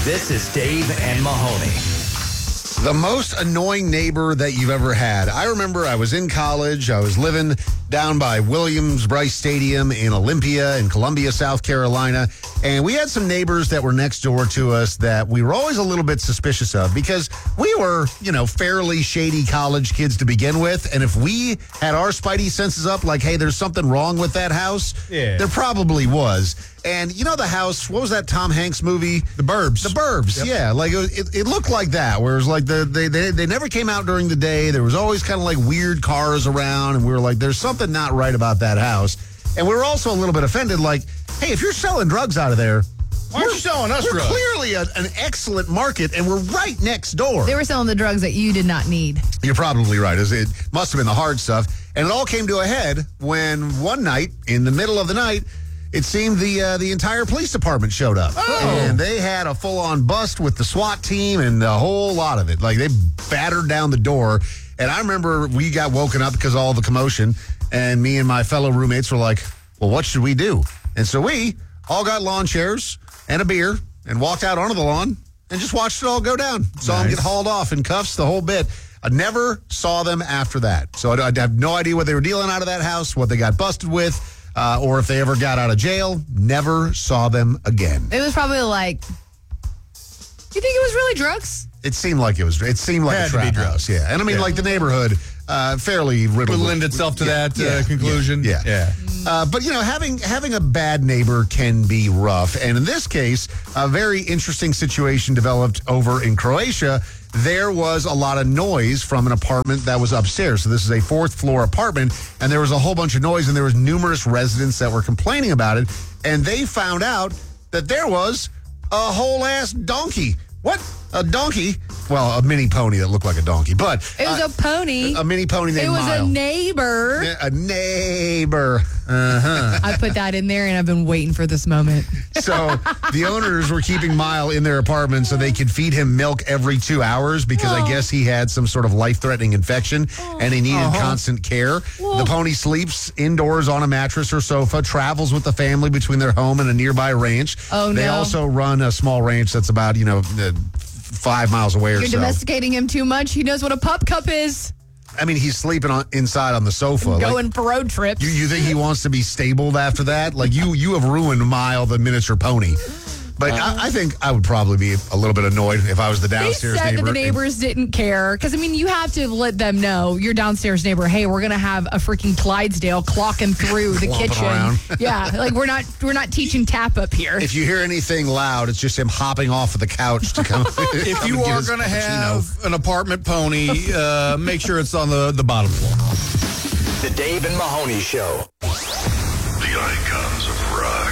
This is Dave and Mahoney. The most annoying neighbor that you've ever had. I remember I was in college. I was living down by Williams-Brice Stadium in Olympia in Columbia, South Carolina. And we had some neighbors that were next door to us that we were always a little bit suspicious of because we were, fairly shady college kids to begin with. And if we had our spidey senses up like, hey, there's something wrong with that house, there probably was. And the house, what was that Tom Hanks movie? The Burbs. The Burbs, yep. Yeah. Like it looked like that, where it was like they never came out during the day. There was always kind of like weird cars around, and we were like, there's something not right about that house. And we were also a little bit offended, like, hey, if you're selling drugs out of there, why aren't you selling us drugs? We're clearly an excellent market, and we're right next door. They were selling the drugs that you did not need. You're probably right. It must have been the hard stuff. And it all came to a head when one night, in the middle of the night, it seemed the entire police department showed up. Oh. And they had a full-on bust with the SWAT team and a whole lot of it. Like, they battered down the door. And I remember we got woken up because of all the commotion, and me and my fellow roommates were like, well, what should we do? And so we all got lawn chairs and a beer and walked out onto the lawn and just watched it all go down. Saw them get hauled off in cuffs, the whole bit. I never saw them after that. So I have no idea what they were dealing out of that house, what they got busted with, or if they ever got out of jail. Never saw them again. It was probably like, you think it was really drugs? It seemed like it was. It seemed like a trap house. Yeah. And I mean, like the neighborhood, fairly riddled. Would lend itself to that conclusion. Yeah. But, having a bad neighbor can be rough. And in this case, a very interesting situation developed over in Croatia. There was a lot of noise from an apartment that was upstairs. So this is a fourth floor apartment, and there was a whole bunch of noise, and there was numerous residents that were complaining about it. And they found out that there was a whole ass donkey. What? A donkey? Well, a mini pony that looked like a donkey, but it was a pony. A mini pony named Mile. It was a neighbor. Yeah, a neighbor. I put that in there, and I've been waiting for this moment. So the owners were keeping Mile in their apartment so they could feed him milk every 2 hours because I guess he had some sort of life-threatening infection and he needed constant care. The pony sleeps indoors on a mattress or sofa, travels with the family between their home and a nearby ranch. They also run a small ranch that's about, 5 miles away or so. You're domesticating him too much. He knows what a pup cup is. I mean, he's sleeping inside on the sofa. Going for road trips. You think he wants to be stabled after that? Like, you have ruined Mile, the miniature pony. But I think I would probably be a little bit annoyed if I was the downstairs neighbor. They said that the neighbors didn't care. Because, you have to let them know, your downstairs neighbor, hey, we're going to have a freaking Clydesdale clocking through the kitchen. Around. Yeah, like we're not teaching tap up here. If you hear anything loud, it's just him hopping off of the couch to come. If you are going to have an apartment pony, make sure it's on the bottom floor. The Dave and Mahoney Show. The icons of rock.